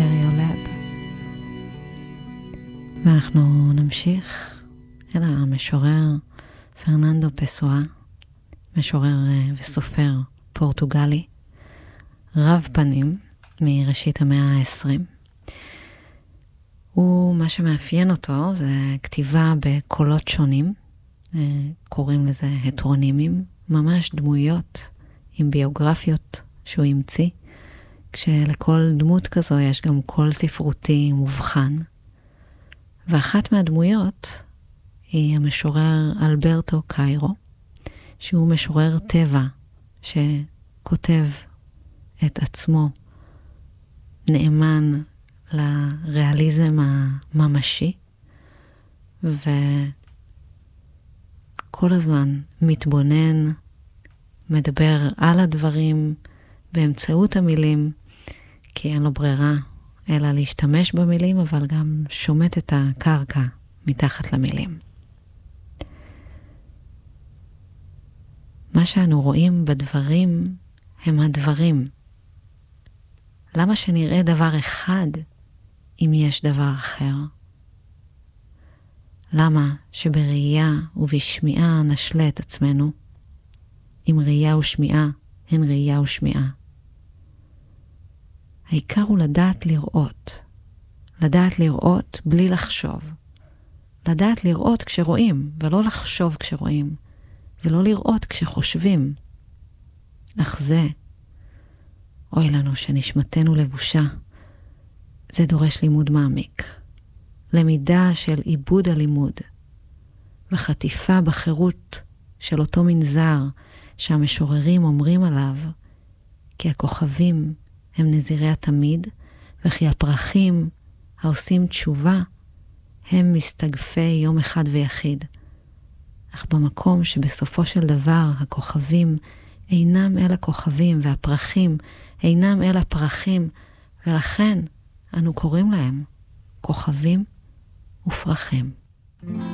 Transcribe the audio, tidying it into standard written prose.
סטריאולאב. ואנחנו נמשיך אל המשורר פרננדו פסואה, משורר וסופר פורטוגלי, רב פנים מראשית המאה ה-20. ומה שמאפיין אותו זה כתיבה בקולות שונים, קוראים לזה הטרונימים, ממש דמויות עם ביוגרפיות שהוא המציא, כשלכל דמות כזו יש גם קול ספרותי מובחן. ואחת מהדמויות היא המשורר אלברטו קיירו, שהוא משורר טבע שכותב את עצמו נאמן לריאליזם הממשי, וכל הזמן מתבונן, מדבר על הדברים באמצעות המילים, כי אין לו ברירה אלא להשתמש במילים, אבל גם שומט את הקרקע מתחת למילים. מה שאנו רואים בדברים הם הדברים. למה שנראה דבר אחד אם יש דבר אחר? למה שבראייה ובשמיעה נשלה את עצמנו, אם ראייה ושמיעה הן ראייה ושמיעה? העיקר הוא לדעת לראות בלי לחשוב. לדעת לראות כשרואים, ולא לחשוב כשרואים, ולא לראות כשחושבים. אך זה, אוי לנו שנשמתנו לבושה, זה דורש לימוד מעמיק. למידה של עיבוד הלימוד, וחטיפה בחירות של אותו מנזר שהמשוררים אומרים עליו, כי הכוכבים הם נזירי התמיד, וכי הפרחים העושים תשובה הם מסתגפי יום אחד ויחיד. אך במקום שבסופו של דבר הכוכבים אינם אל הכוכבים, והפרחים אינם אל הפרחים, ולכן אנו קוראים להם כוכבים ופרחים.